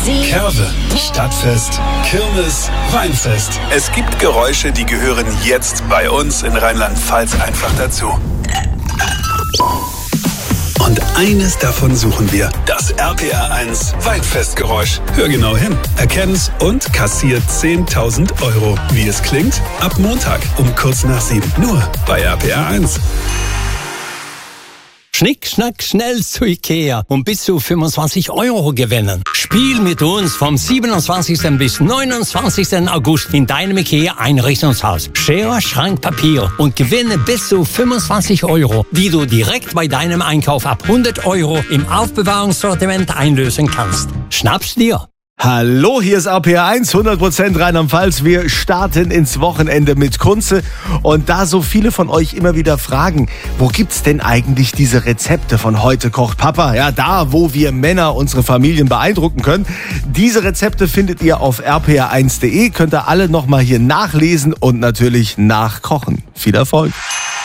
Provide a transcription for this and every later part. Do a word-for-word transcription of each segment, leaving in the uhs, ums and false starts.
Sie. Körbe, Stadtfest, Kirmes, Weinfest. Es gibt Geräusche, die gehören jetzt bei uns in Rheinland-Pfalz einfach dazu. Und eines davon suchen wir. Das R P R eins Weinfestgeräusch. Hör genau hin, erkenn's und kassiert zehntausend Euro. Wie es klingt? Ab Montag um kurz nach sieben. Nur bei R P R eins. Schnick, schnack, schnell zu Ikea und bis zu fünfundzwanzig Euro gewinnen. Spiel mit uns vom siebenundzwanzigsten bis neunundzwanzigsten August in deinem Ikea Einrichtungshaus. Schere, Schrank, Papier und gewinne bis zu fünfundzwanzig Euro, die du direkt bei deinem Einkauf ab hundert Euro im Aufbewahrungssortiment einlösen kannst. Schnapp's dir! Hallo, hier ist R P R eins, hundert Prozent Rheinland-Pfalz. Wir starten ins Wochenende mit Kunze. Und da so viele von euch immer wieder fragen, wo gibt's denn eigentlich diese Rezepte von Heute kocht Papa? Ja, da, wo wir Männer unsere Familien beeindrucken können. Diese Rezepte findet ihr auf r p r eins punkt d e. Könnt ihr alle nochmal hier nachlesen und natürlich nachkochen. Viel Erfolg!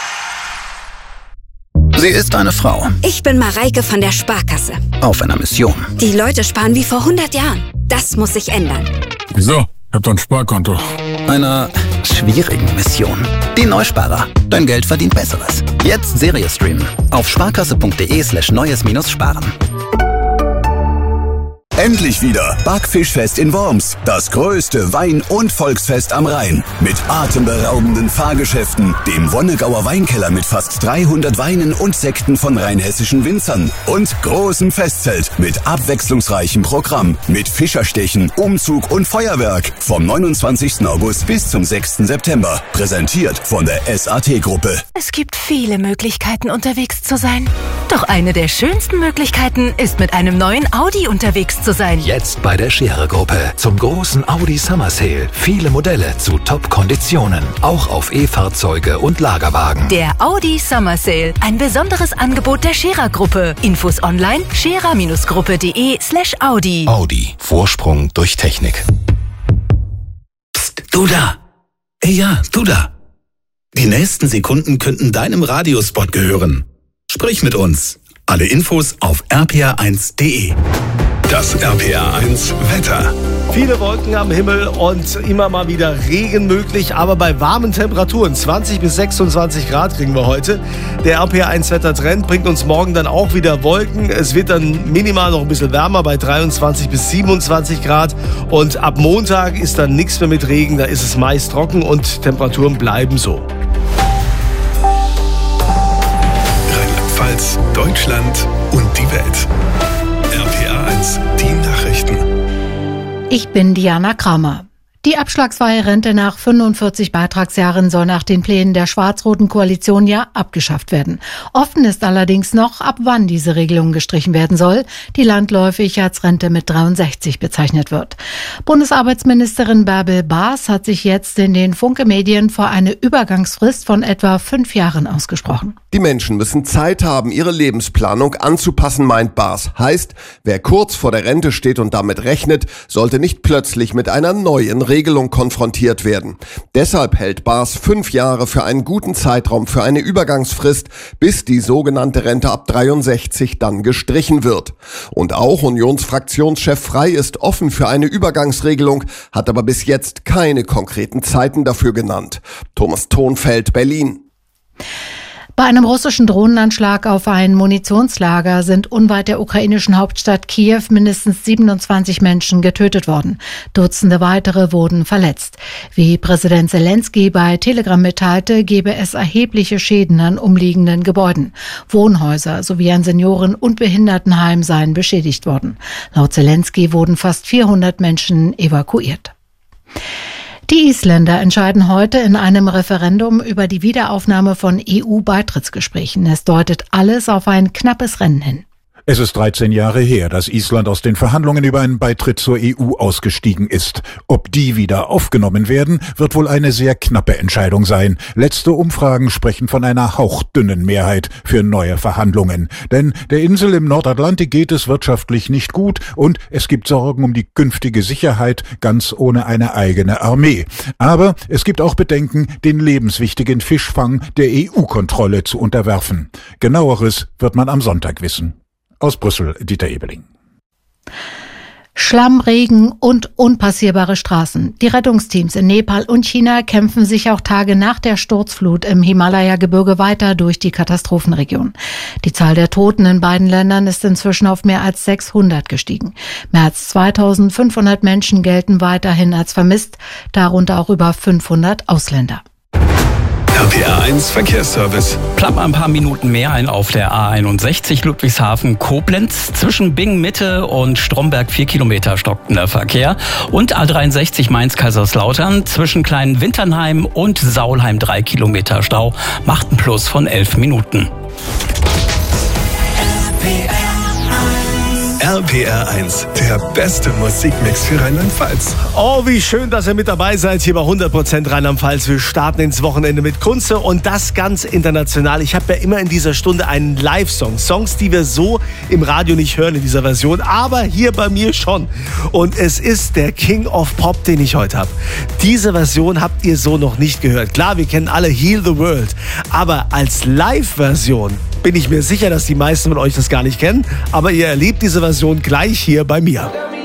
Sie ist eine Frau. Ich bin Mareike von der Sparkasse. Auf einer Mission. Die Leute sparen wie vor hundert Jahren. Das muss sich ändern. Wieso? Ich hab doch ein Sparkonto. Einer schwierigen Mission. Die Neusparer. Dein Geld verdient Besseres. Jetzt Serie streamen. Auf sparkasse.de slash neues minus sparen. Endlich wieder Backfischfest in Worms. Das größte Wein- und Volksfest am Rhein. Mit atemberaubenden Fahrgeschäften, dem Wonnegauer Weinkeller mit fast dreihundert Weinen und Sekten von rheinhessischen Winzern und großem Festzelt mit abwechslungsreichem Programm mit Fischerstechen, Umzug und Feuerwerk vom neunundzwanzigsten August bis zum sechsten September. Präsentiert von der S A T-Gruppe. Es gibt viele Möglichkeiten, unterwegs zu sein. Doch eine der schönsten Möglichkeiten ist, mit einem neuen Audi unterwegs zu sein. Jetzt bei der Scherer-Gruppe zum großen Audi Summer Sale. Viele Modelle zu Top-Konditionen. Auch auf E-Fahrzeuge und Lagerwagen. Der Audi Summer Sale. Ein besonderes Angebot der Scherer-Gruppe. Infos online scherer-gruppe.de slash Audi. Audi. Vorsprung durch Technik. Psst, du da. Ja, du da. Die nächsten Sekunden könnten deinem Radiospot gehören. Sprich mit uns. Alle Infos auf r p r eins punkt d e. Das R P R eins Wetter. Viele Wolken am Himmel und immer mal wieder Regen möglich, aber bei warmen Temperaturen, zwanzig bis sechsundzwanzig Grad kriegen wir heute. Der R P R eins Wettertrend bringt uns morgen dann auch wieder Wolken. Es wird dann minimal noch ein bisschen wärmer bei dreiundzwanzig bis siebenundzwanzig Grad. Und ab Montag ist dann nichts mehr mit Regen, da ist es meist trocken und Temperaturen bleiben so. Rheinland-Pfalz, Deutschland und die Welt. R P R eins, die Nachrichten. Ich bin Diana Kramer. Die abschlagsfreie Rente nach fünfundvierzig Beitragsjahren soll nach den Plänen der schwarz-roten Koalition ja abgeschafft werden. Offen ist allerdings noch, ab wann diese Regelung gestrichen werden soll, die landläufig als Rente mit dreiundsechzig bezeichnet wird. Bundesarbeitsministerin Bärbel Baas hat sich jetzt in den Funke-Medien vor eine Übergangsfrist von etwa fünf Jahren ausgesprochen. Die Menschen müssen Zeit haben, ihre Lebensplanung anzupassen, meint Baas. Heißt, wer kurz vor der Rente steht und damit rechnet, sollte nicht plötzlich mit einer neuen Regelung konfrontiert werden. Deshalb hält Baas fünf Jahre für einen guten Zeitraum für eine Übergangsfrist, bis die sogenannte Rente ab dreiundsechzig dann gestrichen wird. Und auch Unionsfraktionschef Frey ist offen für eine Übergangsregelung, hat aber bis jetzt keine konkreten Zeiten dafür genannt. Thomas Thonfeld, Berlin. Bei einem russischen Drohnenanschlag auf ein Munitionslager sind unweit der ukrainischen Hauptstadt Kiew mindestens siebenundzwanzig Menschen getötet worden. Dutzende weitere wurden verletzt. Wie Präsident Zelensky bei Telegram mitteilte, gebe es erhebliche Schäden an umliegenden Gebäuden. Wohnhäuser sowie ein Senioren- und Behindertenheim seien beschädigt worden. Laut Zelensky wurden fast vierhundert Menschen evakuiert. Die Isländer entscheiden heute in einem Referendum über die Wiederaufnahme von E U-Beitrittsgesprächen. Es deutet alles auf ein knappes Rennen hin. Es ist dreizehn Jahre her, dass Island aus den Verhandlungen über einen Beitritt zur E U ausgestiegen ist. Ob die wieder aufgenommen werden, wird wohl eine sehr knappe Entscheidung sein. Letzte Umfragen sprechen von einer hauchdünnen Mehrheit für neue Verhandlungen. Denn der Insel im Nordatlantik geht es wirtschaftlich nicht gut und es gibt Sorgen um die künftige Sicherheit, ganz ohne eine eigene Armee. Aber es gibt auch Bedenken, den lebenswichtigen Fischfang der E U-Kontrolle zu unterwerfen. Genaueres wird man am Sonntag wissen. Aus Brüssel, Dieter Ebeling. Schlamm, Regen und unpassierbare Straßen. Die Rettungsteams in Nepal und China kämpfen sich auch Tage nach der Sturzflut im Himalaya-Gebirge weiter durch die Katastrophenregion. Die Zahl der Toten in beiden Ländern ist inzwischen auf mehr als sechshundert gestiegen. Mehr als zweitausendfünfhundert Menschen gelten weiterhin als vermisst, darunter auch über fünfhundert Ausländer. R P R eins Verkehrsservice. Plapp ein paar Minuten mehr ein auf der A einundsechzig Ludwigshafen Koblenz. Zwischen Bingen Mitte und Stromberg vier Kilometer stockender Verkehr. Und A dreiundsechzig Mainz-Kaiserslautern zwischen Klein Winternheim und Saulheim drei Kilometer Stau. Macht einen Plus von elf Minuten. R P R eins, der beste Musikmix für Rheinland-Pfalz. Oh, wie schön, dass ihr mit dabei seid hier bei hundert Prozent Rheinland-Pfalz. Wir starten ins Wochenende mit Kunze und das ganz international. Ich habe ja immer in dieser Stunde einen Live-Song. Songs, die wir so im Radio nicht hören in dieser Version, aber hier bei mir schon. Und es ist der King of Pop, den ich heute habe. Diese Version habt ihr so noch nicht gehört. Klar, wir kennen alle Heal the World, aber als Live-Version bin ich mir sicher, dass die meisten von euch das gar nicht kennen. Aber ihr erlebt diese Version gleich hier bei mir.